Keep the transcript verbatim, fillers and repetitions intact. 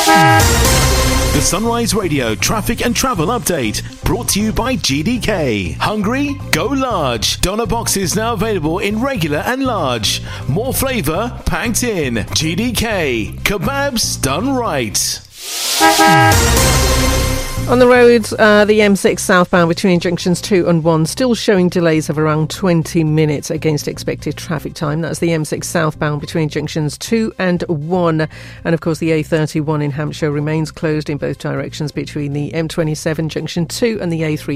The Sunrise Radio traffic and travel update brought to you by G D K. Hungry? Go large. Doner boxes now available in regular and large. More flavour packed in. G D K. Kebabs done right. On the roads, uh, the M six southbound between junctions two and one still showing delays of around twenty minutes against expected traffic time. That's the M six southbound between junctions two and one. And of course the A thirty-one in Hampshire remains closed in both directions between the M twenty-seven junction two and the A three